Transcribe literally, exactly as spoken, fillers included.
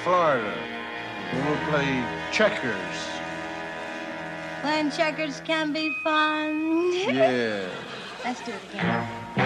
Florida. And we'll play checkers. Playing checkers can be fun. Yeah. Let's do it again.